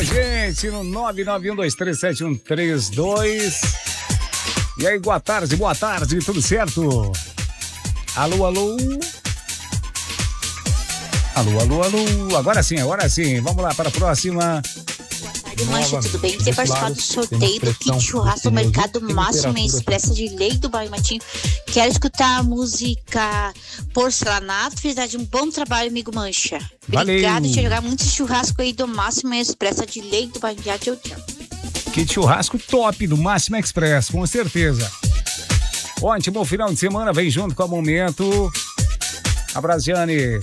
a gente no 991237132. E aí, boa tarde, tudo certo? Alô, alô? Alô, agora sim, vamos lá para a próxima. Mancha, tudo bem? Ter participado do sorteio do kit churrasco no Mercado Máximo Expressa de Lei do Bairro Matinho. Quero escutar a música Porcelanato. Fiz um bom trabalho, amigo Mancha. Obrigado, te jogar muito churrasco aí do Máximo Expressa de Lei do Bairro Matinho. Kit churrasco top do Máximo Express, com certeza. Ótimo final de semana, vem junto com o momento. Abraço, Jane.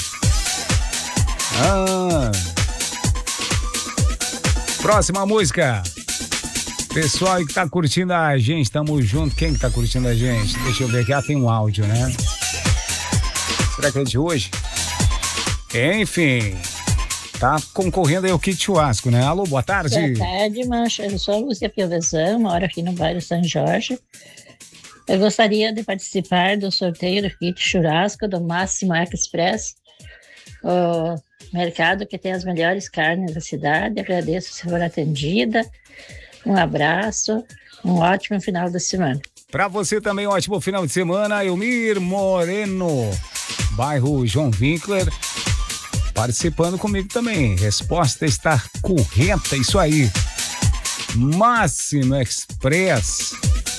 Próxima música. Pessoal que tá curtindo a gente, tamo junto. Quem que tá curtindo a gente? Deixa eu ver aqui. Tem um áudio, né? Será que é de hoje? Enfim, tá concorrendo aí o kit churrasco, né? Alô, boa tarde. Boa tarde, Mancha. Eu sou a Lúcia Piovesan, moro aqui no bairro São Jorge. Eu gostaria de participar do sorteio do kit churrasco do Máximo Express, o mercado que tem as melhores carnes da cidade. Agradeço se for atendida. Um abraço, um ótimo final de semana. Para você também, um ótimo final de semana. Elmir Moreno, bairro João Winkler, participando comigo também. Resposta está correta, isso aí. Máximo Express.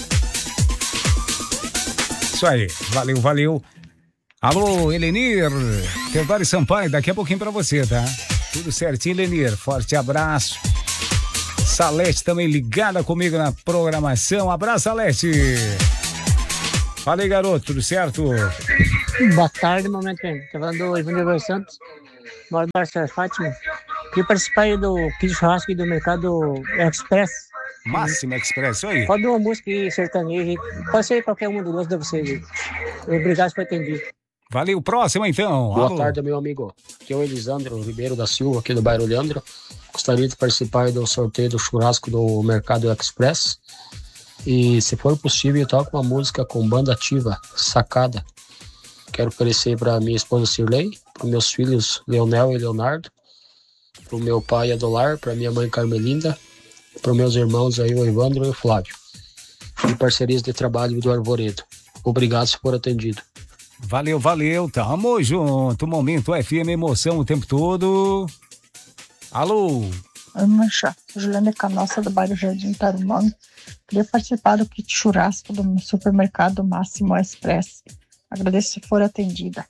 Isso aí, valeu. Alô, Elenir, Teodoro Sampaio, daqui a pouquinho pra você, tá? Tudo certinho, Elenir, forte abraço. Salete também ligada comigo na programação, abraço, Salete. Fala aí, garoto, tudo certo? Boa tarde, momento. Tá falando do Ivanildo Santos, moro no Barça Fátima. Queria participar do kit churrasco do Mercado Express. Máximo Express, isso aí. Pode uma música sertaneja, pode ser qualquer um dos dois de vocês. Obrigado por atender. Valeu, próximo então. Boa tarde, meu amigo. Aqui é o Elisandro Ribeiro da Silva, aqui do bairro Leandro. Gostaria de participar do sorteio do churrasco do Mercado Express. E, se for possível, toco uma música com banda ativa, Sacada. Quero oferecer para minha esposa Cirlei, para meus filhos Leonel e Leonardo, para o meu pai Adolar, para minha mãe Carmelinda, para meus irmãos aí, o Evandro e o Flávio. E parcerias de trabalho do Arvoredo. Obrigado se for atendido. Valeu, tamo junto. Momento FM Emoção o tempo todo. Alô? Oi, Mancha. Juliana Canossa, do bairro Jardim Tarumã. Queria participar do kit churrasco do supermercado Máximo Express. Agradeço se for atendida.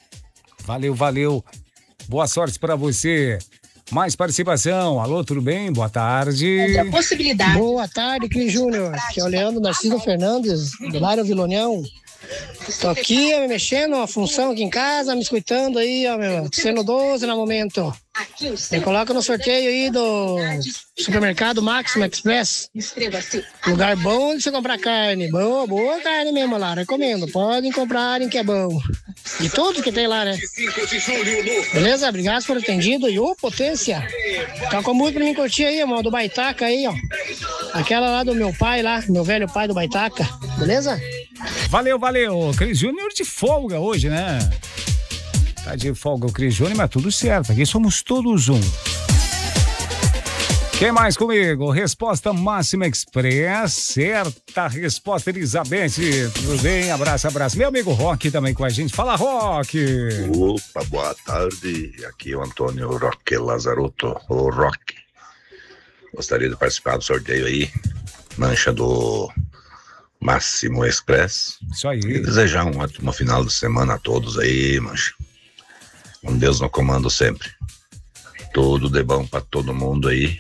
Valeu. Boa sorte para você. Mais participação. Alô, tudo bem? Boa tarde. Outra possibilidade. Boa tarde, Cris Júnior. Aqui é o Leandro Narciso Fernandes, do bairro Vilonião. Tô aqui me mexendo uma função aqui em casa, me escutando aí, ó, meu, sendo 12 no momento. Me coloca no sorteio aí do supermercado Máximo Express. Lugar bom de você comprar carne. Boa carne mesmo lá, recomendo. Podem comprarem que é bom. De tudo que tem lá, né? Beleza? Obrigado por atendido. E potência. Tá com muito pra mim curtir aí, irmão, do Baitaca aí, ó. Aquela lá do meu pai lá, meu velho pai do Baitaca. Beleza? Valeu. Cris Júnior de folga hoje, né? Tá de folga o Cris Júnior, mas tudo certo. Aqui somos todos um. Quem mais comigo? Resposta Máxima Express. Certa resposta, Elizabeth. Tudo bem? Abraço. Meu amigo Rock também com a gente. Fala, Rock! Opa, boa tarde. Aqui é o Antônio Roque Lazarotto, o Rock. Gostaria de participar do sorteio aí. Mancha do Máximo Express. Isso aí. E desejar um ótimo final de semana a todos aí, Mancha. Com Deus no comando sempre. Tudo de bom pra todo mundo aí.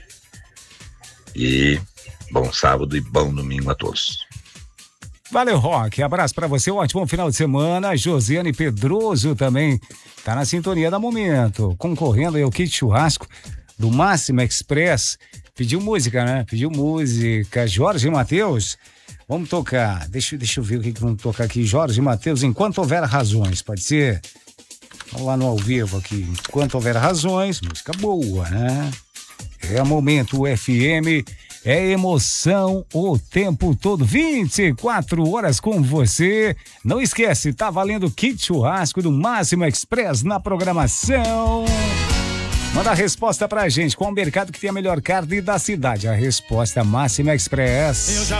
E bom sábado e bom domingo a todos. Valeu, Rock. Abraço pra você. Ótimo final de semana. Josiane Pedroso também tá na sintonia da momento. Concorrendo aí ao kit churrasco do Máximo Express. Pediu música, né? Jorge Mateus. Vamos tocar. Deixa eu ver o que vamos tocar aqui. Jorge Mateus, Enquanto Houver Razões. Pode ser? Vamos lá no ao vivo aqui. Enquanto Houver Razões. Música boa, né? É Momento FM. É emoção o tempo todo. 24 horas com você. Não esquece, tá valendo kit churrasco do Máximo Express na programação. Manda a resposta pra gente. Qual o mercado que tem a melhor carne da cidade? A resposta Máxima Express.